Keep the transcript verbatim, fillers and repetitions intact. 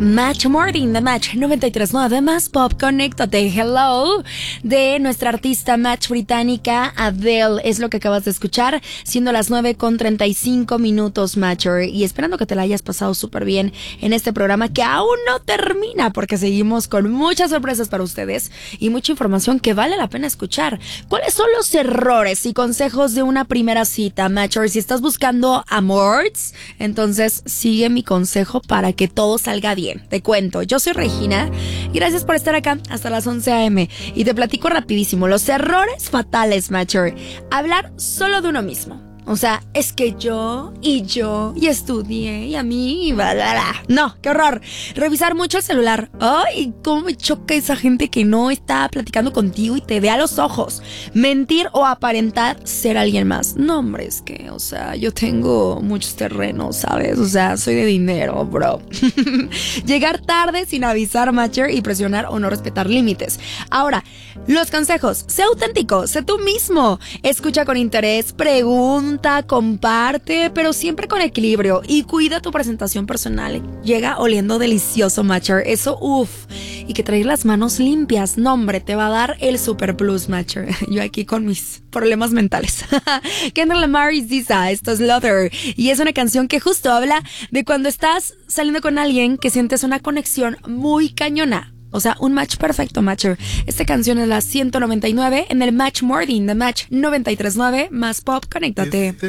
Match Morning, The Match noventa y tres punto nueve más Pop, conéctate, hello, de nuestra artista Match británica Adele, es lo que acabas de escuchar, siendo las nueve con treinta y cinco minutos, Matcher, y esperando que te la hayas pasado súper bien en este programa que aún no termina, porque seguimos con muchas sorpresas para ustedes y mucha información que vale la pena escuchar. ¿Cuáles son los errores y consejos de una primera cita, Matcher? Si estás buscando amores, entonces sigue mi consejo para que todo salga bien. Te cuento, yo soy Regina y gracias por estar acá hasta las once a eme y te platico rapidísimo los errores fatales, Matcher. Hablar solo de uno mismo. O sea, es que yo, y yo, y estudié, y a mí, y bla, bla, bla. No, qué horror. Revisar mucho el celular. Ay, cómo me choca esa gente que no está platicando contigo y te ve a los ojos. Mentir o aparentar ser alguien más. No, hombre, es que, o sea, yo tengo muchos terrenos, ¿sabes? O sea, soy de dinero, bro. Llegar tarde sin avisar, Matcher, y presionar o no respetar límites. Ahora, los consejos. Sé auténtico, sé tú mismo. Escucha con interés, pregunta, comparte, pero siempre con equilibrio y cuida tu presentación personal. Llega oliendo delicioso, Matcher. Eso, uff. Y que traer las manos limpias, no, hombre, te va a dar el super plus, Matcher. Yo aquí con mis problemas mentales. Kendrick Lamar y Zisa, esto es Lover. Y es una canción que justo habla de cuando estás saliendo con alguien que sientes una conexión muy cañona. O sea, un match perfecto, Matcher. Esta canción es la ciento noventa y nueve en el Match Morning, The Match noventa y tres punto nueve más Pop, conéctate.